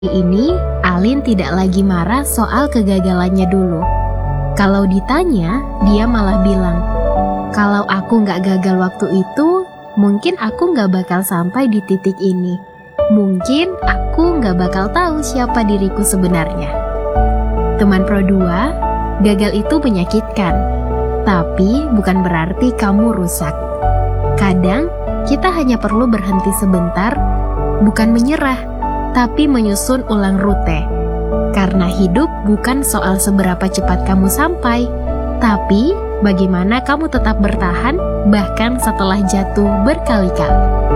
Ini, Alin tidak lagi marah soal kegagalannya dulu. Kalau ditanya, dia malah bilang, kalau aku nggak gagal waktu itu, mungkin aku nggak bakal sampai di titik ini. Mungkin aku nggak bakal tahu siapa diriku sebenarnya. Teman Pro 2, gagal itu menyakitkan, tapi bukan berarti kamu rusak. Kadang, kita hanya perlu berhenti sebentar, bukan menyerah, tapi menyusun ulang rute. Karena hidup bukan soal seberapa cepat kamu sampai, tapi bagaimana kamu tetap bertahan bahkan setelah jatuh berkali-kali.